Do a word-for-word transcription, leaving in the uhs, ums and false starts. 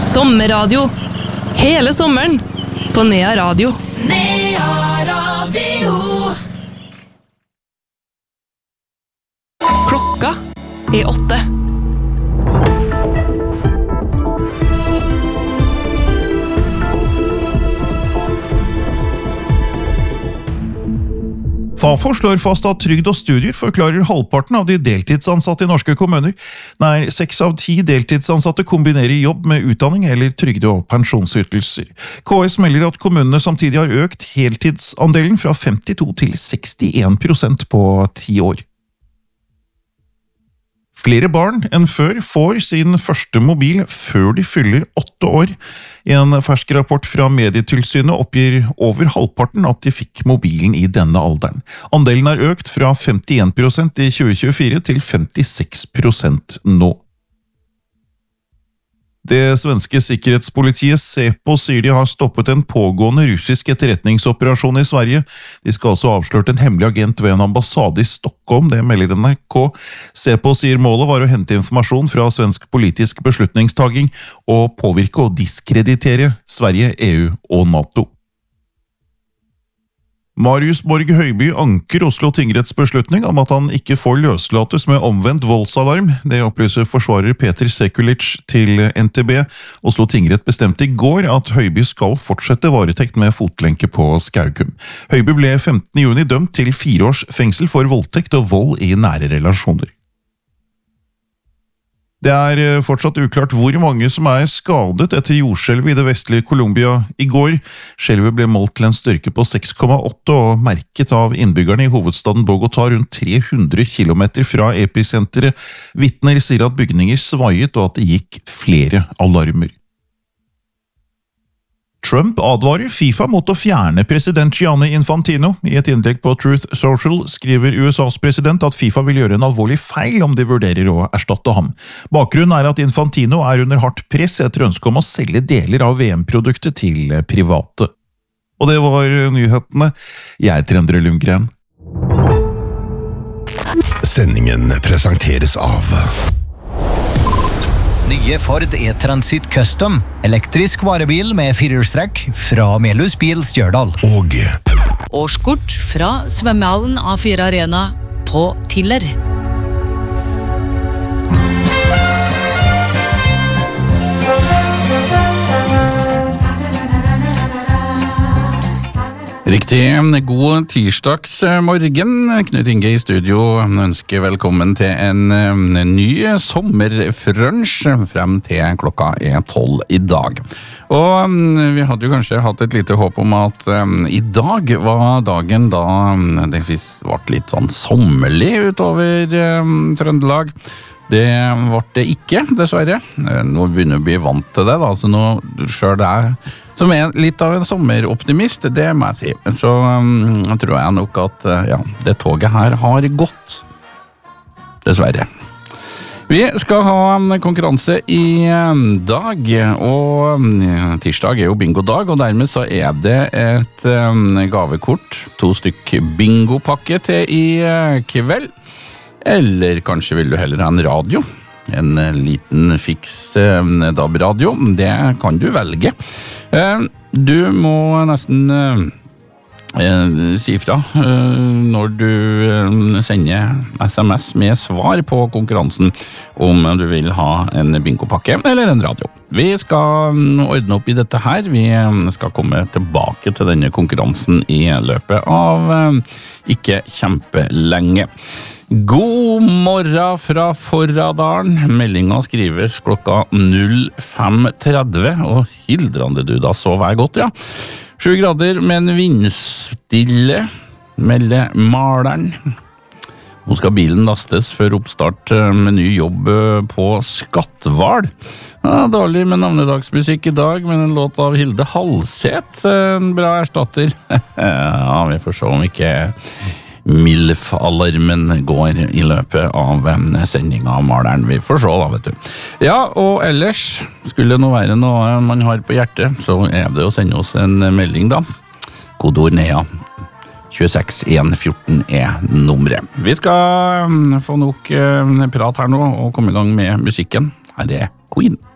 Sommerradio. Hele sommeren på Nea Radio. Nea Radio. Klokka er åtte. Fafo slår fast at trygd og studier forklarer halvparten av de deltidsansatte i norske kommuner. Nær seks av ti deltidsansatte kombinerer jobb med utdanning eller trygde- og pensjonsytelser. K S melder at kommunene samtidig har økt heltidsandelen fra femtito til sekstien prosent på ti år. Flere barn enn før får sin første mobil før de fyller åtte år. I en fersk rapport fra Medietilsynet oppgir over halvparten at de fikk mobilen i denne alderen. Andelen har økt fra femtien prosent i tjue tjuefire til femtiseks prosent nå. Det svenske sikkerhetspolitiet SEPO sier de har stoppet en pågående russisk etterretningsoperasjon i Sverige. De skal også ha avslørt en hemmelig agent ved en ambassade i Stockholm, det melder N R K. SEPO sier målet var å hente informasjon fra svensk politisk beslutningstaking og påvirke og diskreditere Sverige, E U og NATO. Marius Borg Høiby anker Oslo tingretts beslutning om at han ikke får løslates med omvendt voldsalarm. Det opplyser forsvarer Peter Sekulic til N T B. Oslo tingrett bestemte i går at Høiby skal fortsette varetekt med fotlenke på Skaugum. Høiby ble femtende juni dømt til fire års fengsel for voldtekt og vold i nære relasjoner. Det er fortsatt uklart hvor mange som er skadet etter jordskjelvet i det vestlige Colombia i går. Skjelvet ble målt til en styrke på seks komma åtte og merket av innbyggerne i hovedstaden Bogotá rundt tre hundre kilometer fra episenteret. Vitner sier at bygninger svaiet og at det gikk flere alarmer. Trump advarer FIFA mot å fjerne president Gianni Infantino. I et innlegg på Truth Social skriver U S A's president at FIFA vil gjøre en alvorlig feil om de vurderer å erstatte ham. Bakgrunnen er at Infantino er under hardt press etter ønske om å selge deler av V M-produktet til private. Og det var nyhetene. Jeg heter Endre Lundgren. Sendingen presenteres av Nye Ford E-Transit Custom, elektrisk varebil med firehjulstrekk fra Melhus Bil Stjørdal. Og Årskort fra svømmehallen A fire Arena på Tiller. Riktig, god tirsdagsmorgen. Knut Inge i studio ønsker velkommen til en, en ny sommerfrunch frem til klokka er tolv i dag. Og vi hadde jo kanskje hatt et lite håp om at um, i dag var dagen da det ble litt sånn sommerlig utover um, Trøndelag. Det ble det ikke, dessverre. Nå begynner jeg å bli vant til det, da, så nå selv det er som er litt av en sommeroptimist, det må jeg si. Så um, tror jeg nok at ja, det toget her har gått, dessverre. Vi skal ha en konkurranse i dag, og tirsdag er jo bingodag, og dermed så er det et um, gavekort, to stykk bingopakke til i kveld. Eller kanskje vil du heller ha en radio, en liten fiks eh, DAB-radio, det kan du velge. Eh, du må nesten eh, si fra eh, når du eh, sender sms med svar på konkurransen om du vil ha en bingopakke eller en radio. Vi skal ordne opp i dette her, vi skal komme tilbake til denne konkurransen i løpet av eh, ikke kjempelenge. God morgen fra Forradalen. Meldinga skrives klokka null fem tretti, og hildrande du da så vær godt, ja. Sju grader, men vindstille, melder maleren. Nå skal bilen lastes før oppstart med ny jobb på Skatval. Ja, dårlig med navnedagsmusikk i dag, men en låt av Hilde Halset, en bra erstatter. Ja, vi får se om ikke MILF-alarmen går i løpet av sendingen av maleren. Vi får se da, vet du. Ja, og ellers skulle det nå være noe man har på hjertet, så er det å sende oss en melding da. Kodord Nea tjueseks en fjorten er nummeret. Vi skal få nok prat her nå og komme i gang med musikken. Her er Queen.